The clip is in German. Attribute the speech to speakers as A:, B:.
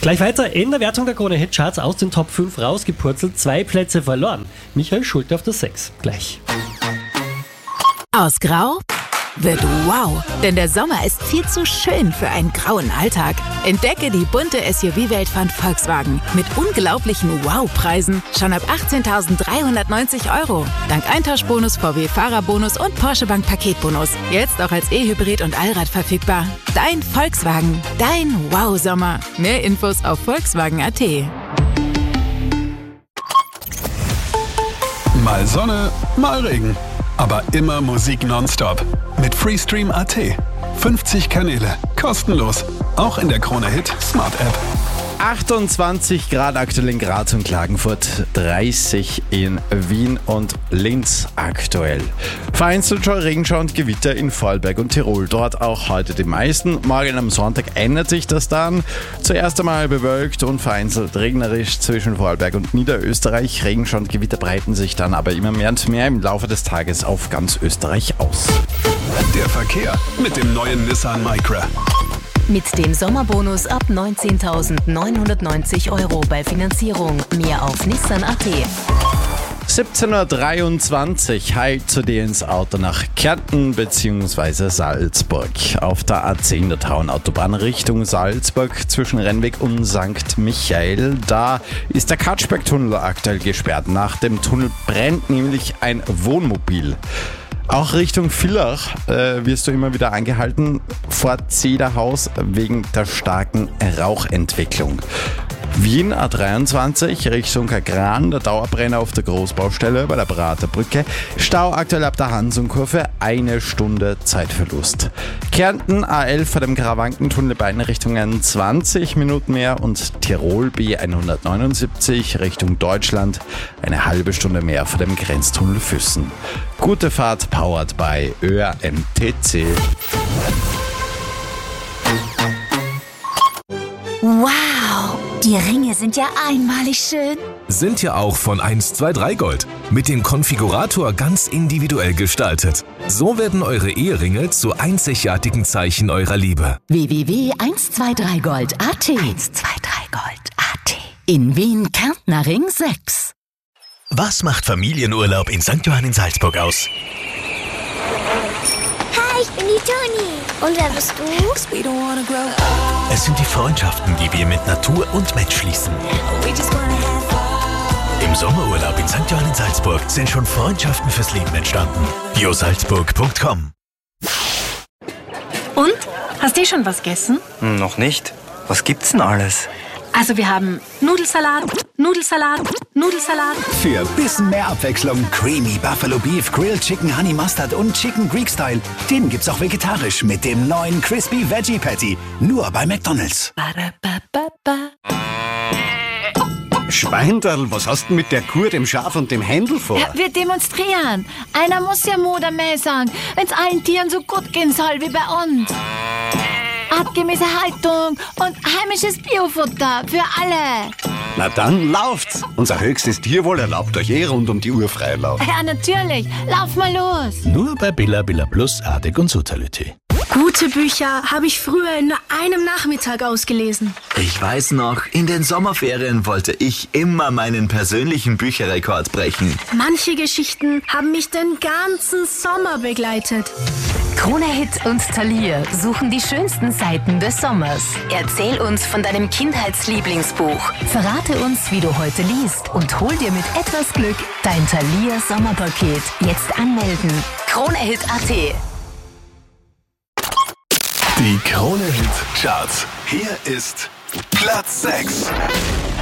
A: Gleich weiter in der Wertung der Krone Hitcharts aus den Top 5 rausgepurzelt, 2 Plätze verloren. Michael Schulte auf der 6. Gleich.
B: Aus Grau wird wow, denn der Sommer ist viel zu schön für einen grauen Alltag. Entdecke die bunte SUV-Welt von Volkswagen mit unglaublichen Wow-Preisen schon ab 18.390 €. Dank Eintauschbonus, VW-Fahrerbonus und Porsche Bank Paketbonus. Jetzt auch als E-Hybrid und Allrad verfügbar. Dein Volkswagen, dein Wow-Sommer. Mehr Infos auf Volkswagen.at.
C: Mal Sonne, mal Regen. Aber immer Musik nonstop. Mit Freestream.at. 50 Kanäle. Kostenlos. Auch in der Krone Hit Smart App.
D: 28 Grad aktuell in Graz und Klagenfurt, 30 in Wien und Linz aktuell. Vereinzelt schon Regenschauer und Gewitter in Vorarlberg und Tirol. Dort auch heute die meisten. Morgen am Sonntag ändert sich das dann. Zuerst einmal bewölkt und vereinzelt regnerisch zwischen Vorarlberg und Niederösterreich. Regenschauer und Gewitter breiten sich dann aber immer mehr und mehr im Laufe des Tages auf ganz Österreich aus.
C: Der Verkehr mit dem neuen Nissan Micra.
E: Mit dem Sommerbonus ab 19.990 € bei Finanzierung. Mehr auf Nissan.at.
D: 17.23 Uhr, heil zu dir ins Auto nach Kärnten bzw. Salzburg. Auf der A10 der Tauernautobahn Richtung Salzburg zwischen Rennweg und St. Michael. Da ist der Katschbergtunnel aktuell gesperrt. Nach dem Tunnel brennt nämlich ein Wohnmobil. Auch Richtung Villach wirst du immer wieder angehalten vor Zederhaus wegen der starken Rauchentwicklung. Wien A23 Richtung Kagran, der Dauerbrenner auf der Großbaustelle bei der Praterbrücke. Stau aktuell ab der Hansonkurve, 1 Stunde Zeitverlust. Kärnten A11 vor dem Karawankentunnel beiden Richtungen 20 Minuten mehr und Tirol B179 Richtung Deutschland eine halbe Stunde mehr vor dem Grenztunnel Füssen. Gute Fahrt, powered by ÖRMTC.
F: Wow, die Ringe sind ja einmalig schön.
G: Sind ja auch von 123 Gold. Mit dem Konfigurator ganz individuell gestaltet. So werden eure Eheringe zu einzigartigen Zeichen eurer Liebe.
F: www.123gold.at 123gold.at In Wien Kärntner Ring 6.
H: Was macht Familienurlaub in St. Johann in Salzburg aus?
I: Hi, ich bin die Toni. Und wer bist du?
H: Es sind die Freundschaften, die wir mit Natur und Mensch schließen. Im Sommerurlaub in St. Johann in Salzburg sind schon Freundschaften fürs Leben entstanden. biosalzburg.com.
J: Und? Hast du schon was gegessen?
K: Noch nicht. Was gibt's denn alles?
J: Also wir haben Nudelsalat,
L: Für ein bisschen mehr Abwechslung Creamy Buffalo Beef, Grilled Chicken Honey Mustard und Chicken Greek Style. Den gibt's auch vegetarisch mit dem neuen Crispy Veggie Patty. Nur bei McDonald's.
M: Schweinderl, was hast du mit der Kuh, dem Schaf und dem Händel vor?
N: Ja, wir demonstrieren. Einer muss ja Mut am Mäh sagen, wenn's allen Tieren so gut gehen soll wie bei uns. Artgemäße Haltung und heimisches Biofutter für alle.
M: Na dann lauft's. Unser höchstes Tierwohl erlaubt euch rund um die Uhr Freilauf.
N: Ja, natürlich. Lauf mal los.
H: Nur bei Billa Plus, Artig und Sutalité.
J: Gute Bücher habe ich früher in nur einem Nachmittag ausgelesen.
O: Ich weiß noch, in den Sommerferien wollte ich immer meinen persönlichen Bücherrekord brechen.
J: Manche Geschichten haben mich den ganzen Sommer begleitet.
E: Krone Hit und Thalia suchen die schönsten Seiten des Sommers. Erzähl uns von deinem Kindheitslieblingsbuch. Verrate uns, wie du heute liest und hol dir mit etwas Glück dein Thalia Sommerpaket. Jetzt anmelden. KroneHit.at.
C: Die Krone Hit Charts. Hier ist Platz 6.